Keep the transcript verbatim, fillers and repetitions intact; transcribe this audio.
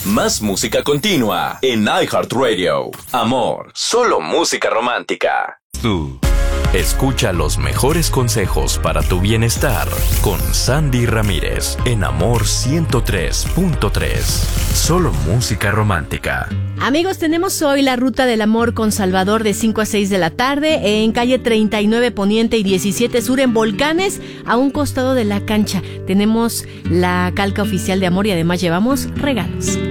Más música continua en iHeartRadio. Amor, solo música romántica. Tú. Escucha los mejores consejos para tu bienestar con Sandy Ramírez en Amor ciento tres punto tres. Solo música romántica. Amigos, tenemos hoy la Ruta del Amor con Salvador de cinco a seis de la tarde en calle treinta y nueve Poniente y diecisiete Sur en Volcanes, a un costado de la cancha. Tenemos la calca oficial de Amor y además llevamos regalos.